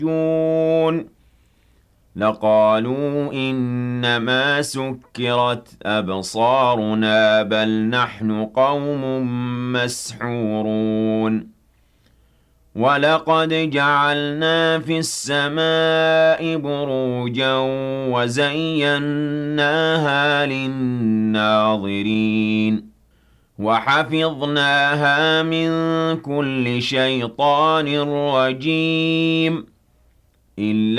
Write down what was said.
جون لقالوا إنما سكرت أبصارنا بل نحن قوم مسحورون ولقد جعلنا في السماء بروجا وزيناها للناظرين وحفظناها من كل شيطان رجيم إلا